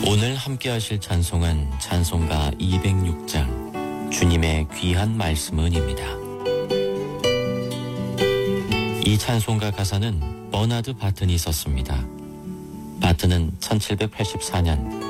오늘 함께 하실 찬송은 찬송가 206장 주님의 귀한 말씀은입니다. 이 찬송가 가사는 버나드 바튼이 썼습니다. 바튼은 1784년